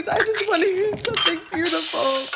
please. I just want to hear something beautiful.